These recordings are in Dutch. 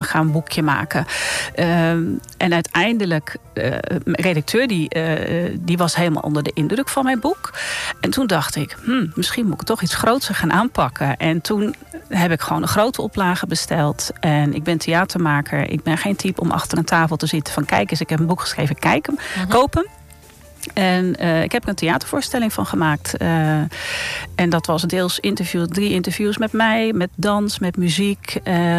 ga een boekje maken. En uiteindelijk, redacteur die was helemaal onder de indruk van mijn boek. En toen dacht ik, misschien moet ik het toch iets grootser gaan aanpakken. En toen heb ik gewoon een grote oplage besteld. En ik ben theatermaker. Ik ben geen type om achter een tafel te zitten van kijk eens, ik heb een boek geschreven, kijk hem, koop hem. En ik heb er een theatervoorstelling van gemaakt. En dat was deels 3 interviews met mij, met dans, met muziek.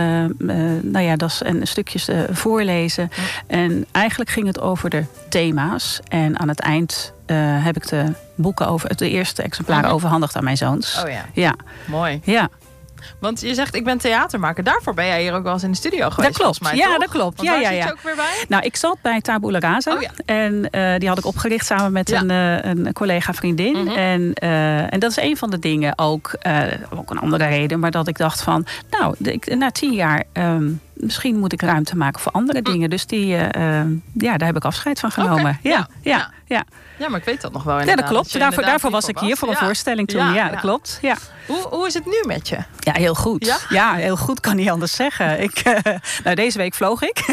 En stukjes voorlezen. En eigenlijk ging het over de thema's. En aan het eind heb ik de eerste exemplaren overhandigd aan mijn zoons. Oh ja. Ja. Mooi. Ja. Want je zegt, ik ben theatermaker. Daarvoor ben jij hier ook wel eens in de studio geweest. Dat klopt. Mij, ja, toch? dat klopt. Want waar zit je ook weer bij? Nou, ik zat bij Tabula Rasa. Oh, ja. En die had ik opgericht samen met een collega-vriendin. En dat is een van de dingen ook een andere reden. Maar dat ik dacht van, na 10 jaar... misschien moet ik ruimte maken voor andere dingen. Dus daar heb ik afscheid van genomen. Okay. Ja. Ja, maar ik weet dat nog wel. Ja, dat klopt. Daarvoor was ik hier voor een voorstelling toen. Ja, dat klopt. Ja. Hoe is het nu met je? Ja, heel goed. Ja, heel goed, kan niet anders zeggen. Deze week vloog ik.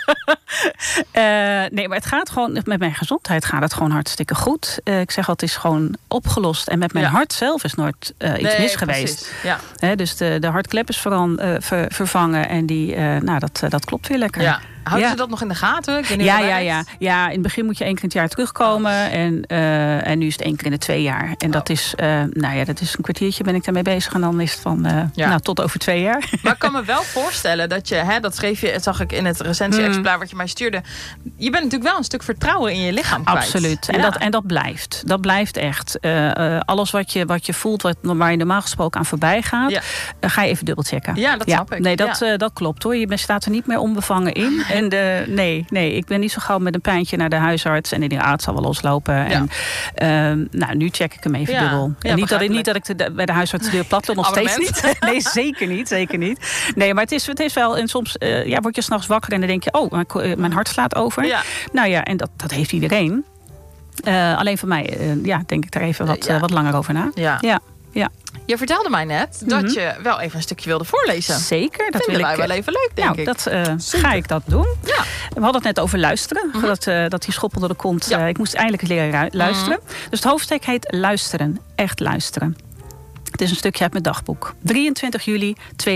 Nee, maar het gaat gewoon, met mijn gezondheid gaat het gewoon hartstikke goed. Ik zeg al, het is gewoon opgelost. En met mijn hart zelf is nooit iets mis geweest. Ja. Dus de hartklep is vervangen. En dat klopt weer lekker. Ja. Houden ze dat nog in de gaten? Ja, in het begin moet je 1 keer in het jaar terugkomen. En nu is het 1 keer in de 2 jaar. En dat is een kwartiertje ben ik daarmee bezig. En dan is het van tot over 2 jaar. Maar ik kan me wel voorstellen dat je, dat schreef je, zag ik in het recensie-exemplaar wat je mij stuurde. Je bent natuurlijk wel een stuk vertrouwen in je lichaam kwijt. Absoluut. Ja. En dat blijft. Dat blijft echt. Alles wat je voelt, waar je normaal gesproken aan voorbij gaat, ga je even dubbelchecken. Ja, dat snap ik. Nee, dat klopt hoor. Je staat er niet meer onbevangen in. Nee, ik ben niet zo gauw met een pijntje naar de huisarts. En die het zal wel loslopen. Ja. En nu check ik hem even dubbel. En niet dat ik bij de huisarts de deur plat loop, nog steeds niet. Nee, zeker niet. Nee, maar het is wel. En soms word je 's nachts wakker en dan denk je, mijn hart slaat over. Ja. En dat heeft iedereen. Alleen voor mij, denk ik daar even wat langer over na. Ja. Je vertelde mij net dat je wel even een stukje wilde voorlezen. Zeker. Dat vinden wij wel even leuk, denk ik. Dat ga ik dat doen. Ja. We hadden het net over luisteren. Dat die schop onder de kont. Ik moest eindelijk leren luisteren. Dus het hoofdstuk heet Luisteren. Echt luisteren. Het is een stukje uit mijn dagboek. 23 juli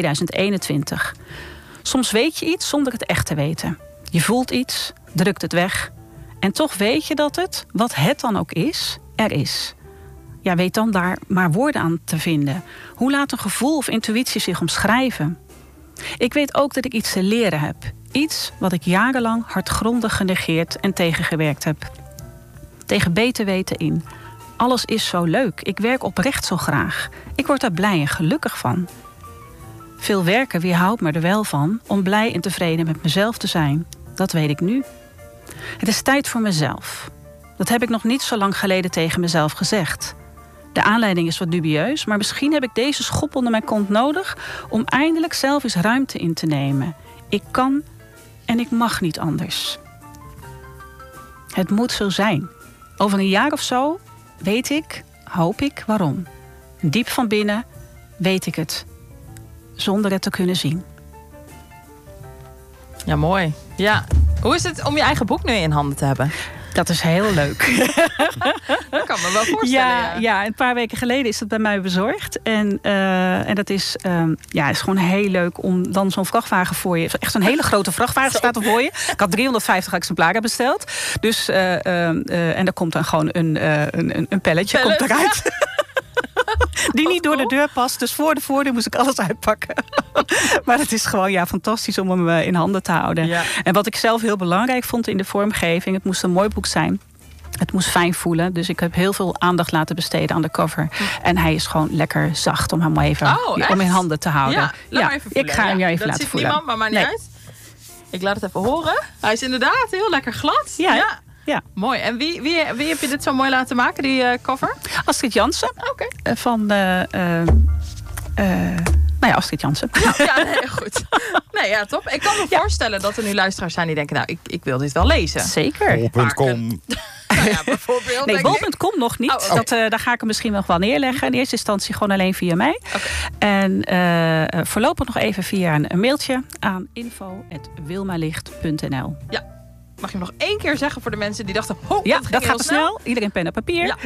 2021. Soms weet je iets zonder het echt te weten. Je voelt iets, drukt het weg. En toch weet je dat het, wat het dan ook is, er is. Ja, weet dan daar maar woorden aan te vinden. Hoe laat een gevoel of intuïtie zich omschrijven? Ik weet ook dat ik iets te leren heb. Iets wat ik jarenlang hardgrondig genegeerd en tegengewerkt heb. Tegen beter weten in. Alles is zo leuk. Ik werk oprecht zo graag. Ik word daar blij en gelukkig van. Veel werken weerhoudt me er wel van om blij en tevreden met mezelf te zijn. Dat weet ik nu. Het is tijd voor mezelf. Dat heb ik nog niet zo lang geleden tegen mezelf gezegd. De aanleiding is wat dubieus, maar misschien heb ik deze schop onder mijn kont nodig om eindelijk zelf eens ruimte in te nemen. Ik kan en ik mag niet anders. Het moet zo zijn. Over een jaar of zo weet ik, hoop ik, waarom. Diep van binnen weet ik het, zonder het te kunnen zien. Ja, mooi. Ja. Hoe is het om je eigen boek nu in handen te hebben? Dat is heel leuk. Dat kan me wel voorstellen. Ja, een paar weken geleden is het bij mij bezorgd. En dat is, is gewoon heel leuk om dan zo'n vrachtwagen voor je. Echt zo'n hele grote vrachtwagen staat er voor je. Ik had 350 exemplaren besteld. Dus, en er komt dan gewoon een pelletje komt eruit. Die niet door de deur past. Dus voor de voordeur moest ik alles uitpakken. Maar het is gewoon fantastisch om hem in handen te houden. Ja. En wat ik zelf heel belangrijk vond in de vormgeving. Het moest een mooi boek zijn. Het moest fijn voelen. Dus ik heb heel veel aandacht laten besteden aan de cover. En hij is gewoon lekker zacht om hem even om in handen te houden. Ja, even ik ga hem jou even laten voelen. Dat ziet niemand, maar niet uit. Ik laat het even horen. Hij is inderdaad heel lekker glad. Ja. Mooi. En wie heb je dit zo mooi laten maken, die cover? Astrid Jansen. Oké. Van Astrid Jansen. Goed. Top. Ik kan me voorstellen dat er nu luisteraars zijn die denken, ik wil dit wel lezen. Zeker. Bol.com. Nou ja, bijvoorbeeld. Nee, bol.com nog niet. Oh, okay. Daar ga ik hem misschien nog wel neerleggen. In eerste instantie gewoon alleen via mij. Okay. En voorlopig nog even via een mailtje aan info@wilmalicht.nl. Ja. Mag je hem nog 1 keer zeggen voor de mensen die dachten... dat gaat snel. Iedereen pen en papier. Ja.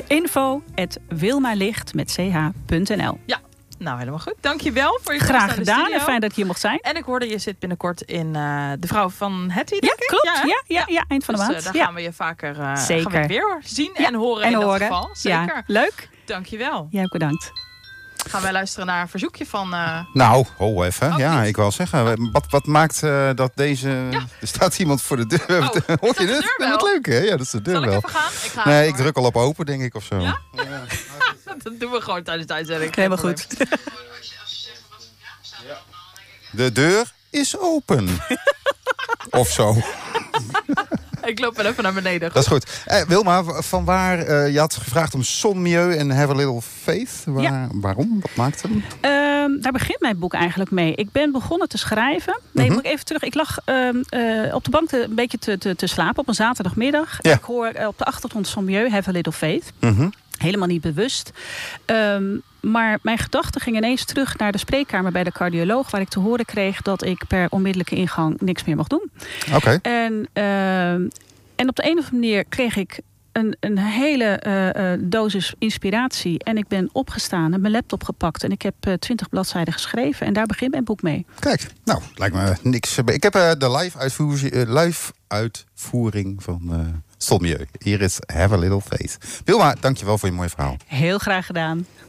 info@wilmalicht.ch.nl. Ja. Nou, helemaal goed. Dank je wel voor je graag gedaan en fijn dat je hier mocht zijn. En ik hoorde, je zit binnenkort in De Vrouw van Hetty, denk ik? Klopt. Ja, eind van de maand. Daar gaan we je vaker gaan we weer zien en horen in dat geval. Zeker. Ja, leuk. Dank je wel. Jij ook bedankt. Gaan wij luisteren naar een verzoekje van... Nou, even. Ja, ik wil zeggen. Wat maakt dat deze... Ja. Er staat iemand voor de deur. Hoor je dit? Wat leuk, hè? Ja, dat is de deur. Zal wel. Ik even gaan? Ik druk al op open, denk ik, of zo. Ja? Dat doen we gewoon tijdens de uitzending. Helemaal goed. De deur is open. Of zo. Ik loop wel even naar beneden. Goed. Dat is goed. Wilma, vanwaar je had gevraagd om Son-Mieu en Have a Little Faith. Waarom? Wat maakt hem? Daar begint mijn boek eigenlijk mee. Ik ben begonnen te schrijven. Nee, moet ik even terug. Ik lag op de bank een beetje te slapen op een zaterdagmiddag. Ja. Ik hoor op de achtergrond Son-Mieu, Have a Little Faith. Helemaal niet bewust. Maar mijn gedachten gingen ineens terug naar de spreekkamer bij de cardioloog, waar ik te horen kreeg dat ik per onmiddellijke ingang niks meer mag doen. Oké. En op de een of andere manier kreeg ik een hele dosis inspiratie. En ik ben opgestaan en mijn laptop gepakt. En ik heb 20 bladzijden geschreven. En daar begint mijn boek mee. Kijk, nou, lijkt me niks. Ik heb de live uitvoering van Son-Mieu. Hier is Have a Little Faith. Wilma, dankjewel voor je mooie verhaal. Heel graag gedaan.